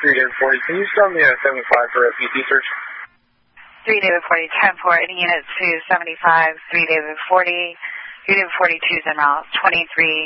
3 David 40, can you send me a 75 for a PT search? 3 David 40, 10-4, any units to 75, 3 David 40, 3 David 42 is en route, 23.